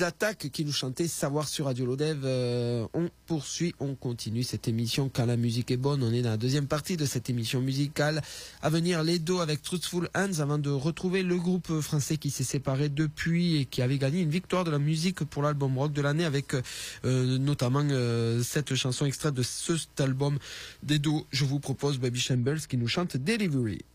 Mars Attack qui nous chantait Savoir sur Radio Lodève. On poursuit, on continue cette émission quand la musique est bonne. On est dans la deuxième partie de cette émission musicale. À venir, les dos avec Truthful Hands avant de retrouver le groupe français qui s'est séparé depuis et qui avait gagné une victoire de la musique pour l'album rock de l'année avec notamment cette chanson extraite de cet album des dos. Je vous propose Baby Shambles qui nous chante Delivery.